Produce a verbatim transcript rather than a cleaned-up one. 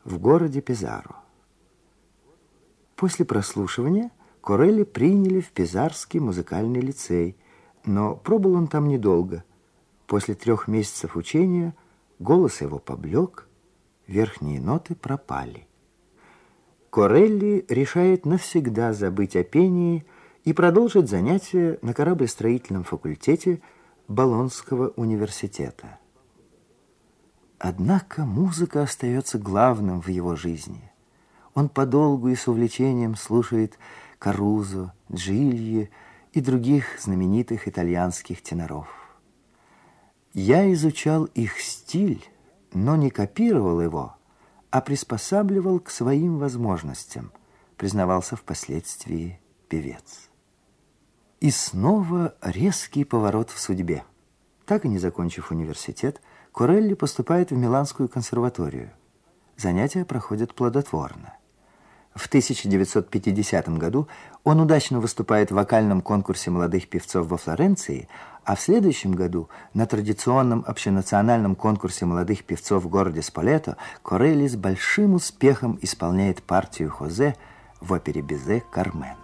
в городе Пизаро. После прослушивания Корелли приняли в Пизарский музыкальный лицей, но пробыл он там недолго. После трех месяцев учения голос его поблек, верхние ноты пропали. Корелли решает навсегда забыть о пении и продолжить занятия на кораблестроительном факультете Болонского университета. Однако музыка остается главным в его жизни. Он подолгу и с увлечением слушает Карузо, Джильи и других знаменитых итальянских теноров. «Я изучал их стиль, но не копировал его, а приспосабливал к своим возможностям», признавался впоследствии певец. И снова резкий поворот в судьбе. Так и не закончив университет, Корелли поступает в Миланскую консерваторию. Занятия проходят плодотворно. В тысяча девятьсот пятидесятом году он удачно выступает в вокальном конкурсе молодых певцов во Флоренции, а в следующем году на традиционном общенациональном конкурсе молодых певцов в городе Спалетто Корелли с большим успехом исполняет партию Хозе в опере Бизе «Кармен».